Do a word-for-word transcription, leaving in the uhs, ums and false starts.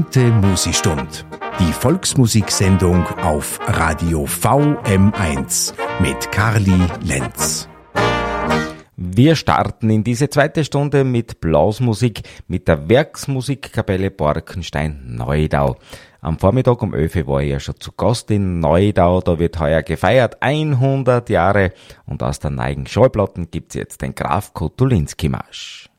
Musikstund, die Volksmusiksendung auf Radio V M eins mit Karli Lenz. Wir starten in diese zweite Stunde mit Blasmusik mit der Werksmusikkapelle Borkenstein-Neudau. Am Vormittag um elf Uhr war ich ja schon zu Gast in Neudau. Da wird heuer gefeiert, hundert Jahre. Und aus der neigen Schallplatten gibt's jetzt den Graf Kotulinski-Marsch.